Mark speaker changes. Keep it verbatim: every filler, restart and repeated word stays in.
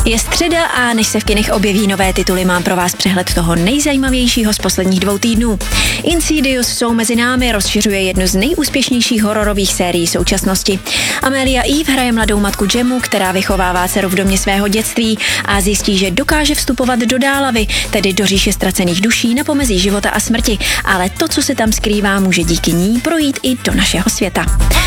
Speaker 1: Je středa a než se v kinech objeví nové tituly, mám pro vás přehled toho nejzajímavějšího z posledních dvou týdnů. Insidious jsou mezi námi rozšiřuje jednu z nejúspěšnějších hororových sérií současnosti. Amelia Eve hraje mladou matku Gemmu, která vychovává dceru v domě svého dětství a zjistí, že dokáže vstupovat do dálavy, tedy do říše ztracených duší na pomezí života a smrti, ale to, co se tam skrývá, může díky ní projít i do našeho světa.